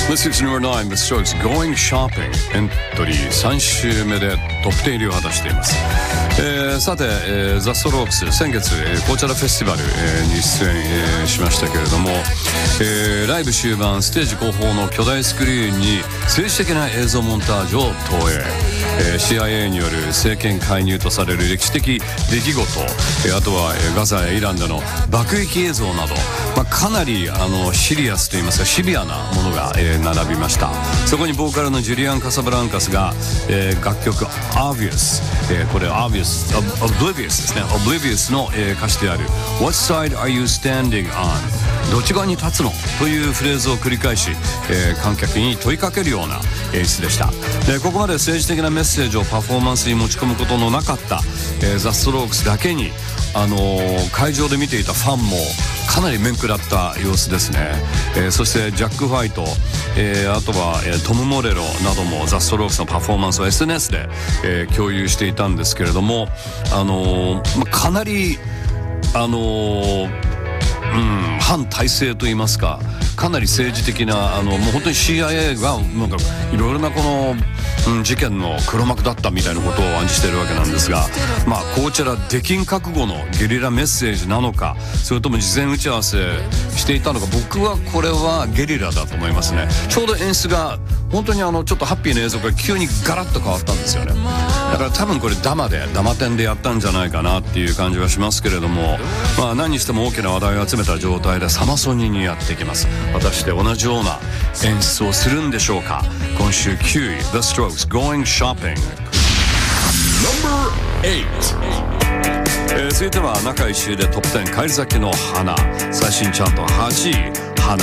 This is number 9 The Strokes Going Shopping エントリー3週目でトップ10入りを果たしています。さて、ザ・ストロークス先月、コーチャラフェスティバル、に出演、しましたけれども、ライブ終盤ステージ後方の巨大スクリーンに政治的な映像モンタージュを投影、CIA による政権介入とされる歴史的出来事、あとは、ガザやイランでの爆撃映像など、かなりシリアスといいますかシビアなものが、並びました。そこにボーカルのジュリアン・カサブランカスが、楽曲 Obvious、これ Oblivious ですね。 Oblivious の、歌詞である What side are you standing on どっち側に立つのというフレーズを繰り返し、観客に問いかけるような演出でした。でここまで政治的なメッセージをパフォーマンスに持ち込むことのなかった、ザ・ストロークスだけに、会場で見ていたファンもかなり面食らった様子ですね。そしてジャック・ファイト、あとは、トム・モレロなどもザ・ストロークスのパフォーマンスを SNS で、共有していたんですけれども、かなり反体制といいますかかなり政治的なもう本当に CIA がなんかいろいろなこの、事件の黒幕だったみたいなことを暗示しているわけなんですが、コーチェラ出禁覚悟のゲリラメッセージなのか、それとも事前打ち合わせしていたのか、僕はこれはゲリラだと思いますね。ちょうど演出が本当にちょっとハッピーな映像が急にガラッと変わったんですよね。だから多分これダマ点でやったんじゃないかなっていう感じはしますけれども、何にしても大きな話題を集めた状態でサマソニにやってきます。果たして同じような演出をするんでしょうか。今週9位 The Strokes Going Shopping Number 8、続いては中1週でトップ10返り咲きの花最新チャート8位